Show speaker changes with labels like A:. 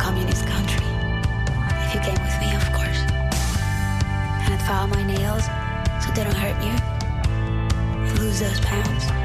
A: communist country. If you came with me, of course. And I'd file my nails so they don't hurt you. And lose those pounds.